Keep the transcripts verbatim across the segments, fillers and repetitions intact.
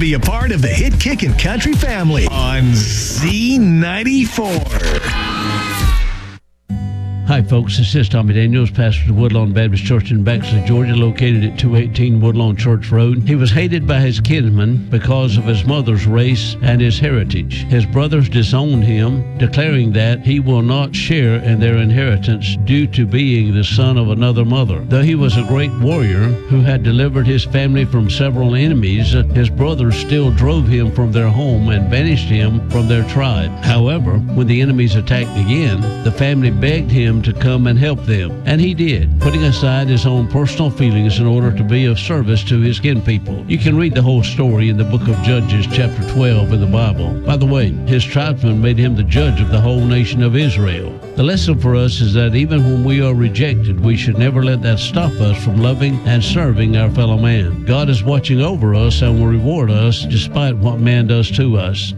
be a part of the Hit Kickin' Country family on Z ninety-four. Hi, folks. This is Tommy Daniels, pastor of Woodlawn Baptist Church in Bexley, Georgia, located at two eighteen Woodlawn Church Road. He was hated by his kinsmen because of his mother's race and his heritage. His brothers disowned him, declaring that he will not share in their inheritance due to being the son of another mother. Though he was a great warrior who had delivered his family from several enemies, his brothers still drove him from their home and banished him from their tribe. However, when the enemies attacked again, the family begged him to come and help them, and he did, putting aside his own personal feelings in order to be of service to his kin people. You can read the whole story in the book of Judges, chapter twelve in the Bible. By the way, his tribesmen made him the judge of the whole nation of Israel. The lesson for us is that even when we are rejected, we should never let that stop us from loving and serving our fellow man. God is watching over us and will reward us despite what man does to us.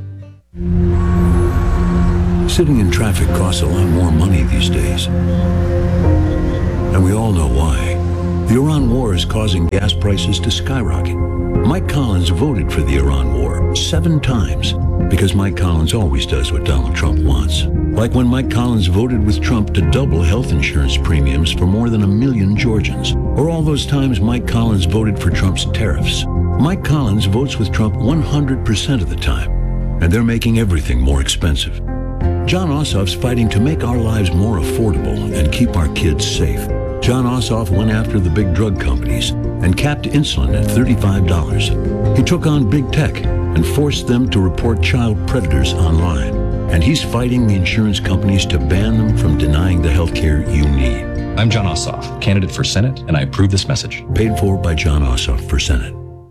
Sitting in traffic costs a lot more money these days. And we all know why. The Iran war is causing gas prices to skyrocket. Mike Collins voted for the Iran war seven times because Mike Collins always does what Donald Trump wants. Like when Mike Collins voted with Trump to double health insurance premiums for more than a million Georgians. Or all those times Mike Collins voted for Trump's tariffs. Mike Collins votes with Trump one hundred percent of the time. And they're making everything more expensive. John Ossoff's fighting to make our lives more affordable and keep our kids safe. John Ossoff went after the big drug companies and capped insulin at thirty-five dollars. He took on big tech and forced them to report child predators online. And he's fighting the insurance companies to ban them from denying the health care you need. I'm John Ossoff, candidate for Senate, and I approve this message. Paid for by John Ossoff for Senate.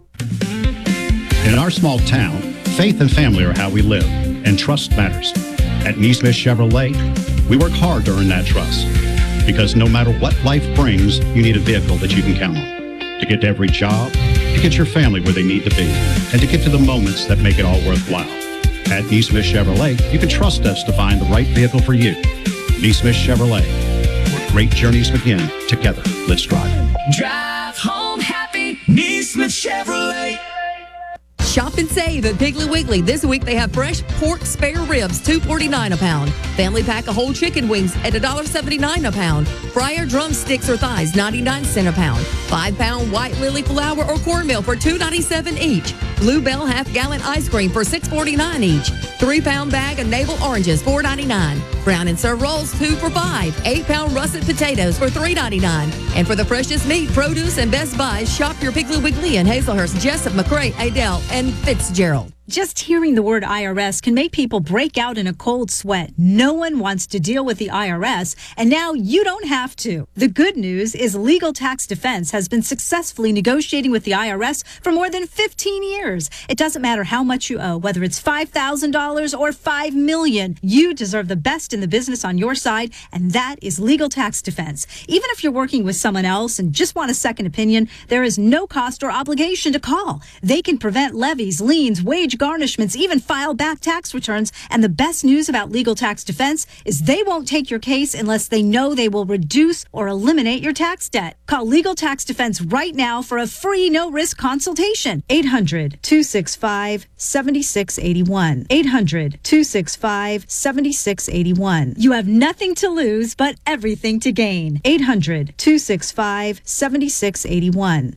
In our small town, faith and family are how we live, and trust matters. At Neesmith Chevrolet, we work hard to earn that trust. Because no matter what life brings, you need a vehicle that you can count on. To get to every job, to get your family where they need to be, and to get to the moments that make it all worthwhile. At Neesmith Chevrolet, you can trust us to find the right vehicle for you. Neesmith Chevrolet, where great journeys begin together. Let's drive. Drive home happy, Neesmith Chevrolet. Shop and save at Piggly Wiggly. This week they have fresh pork spare ribs, two forty-nine a pound. Family pack of whole chicken wings at one seventy-nine a pound. Fryer drumsticks or thighs, ninety-nine cents a pound. Five pound white lily flour or cornmeal for two ninety-seven each. Bluebell half gallon ice cream for six forty-nine each. Three pound bag of navel oranges, four ninety-nine. Brown and serve rolls, two for five. Eight pound russet potatoes for three ninety-nine. And for the freshest meat, produce, and best buys, shop your Piggly Wiggly in Hazelhurst, Jessup, McRae, Adel, and Fitzgerald. Just hearing the word I R S can make people break out in a cold sweat. No one wants to deal with the I R S, and now you don't have to. The good news is Legal Tax Defense has been successfully negotiating with the I R S for more than fifteen years. It doesn't matter how much you owe, whether it's five thousand dollars or five million dollars. You deserve the best in the business on your side, and that is Legal Tax Defense. Even if you're working with someone else and just want a second opinion, there is no cost or obligation to call. They can prevent levies, liens, wage garnishments, even file back tax returns. And the best news about Legal Tax Defense is they won't take your case unless they know they will reduce or eliminate your tax debt. Call Legal Tax Defense right now for a free no-risk consultation. eight hundred, two six five, seven six eight one. eight hundred, two six five, seven six eight one. You have nothing to lose but everything to gain. eight hundred, two six five, seven six eight one.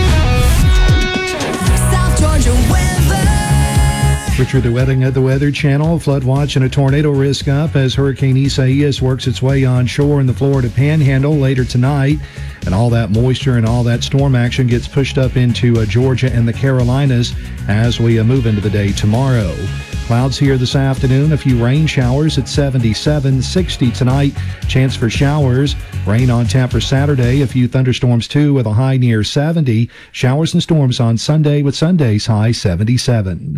South Georgia weather. Richard, the wedding at the Weather Channel. Flood watch and a tornado risk up as Hurricane Isaias works its way onshore in the Florida Panhandle later tonight. And all that moisture and all that storm action gets pushed up into uh, Georgia and the Carolinas as we uh, move into the day tomorrow. Clouds here this afternoon, a few rain showers at seventy-seven, sixty tonight. Chance for showers. Rain on tap for Saturday, a few thunderstorms too with a high near seventy. Showers and storms on Sunday with Sunday's high seventy-seven.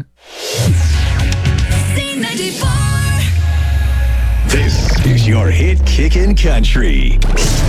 This is your Hit Kickin' Country.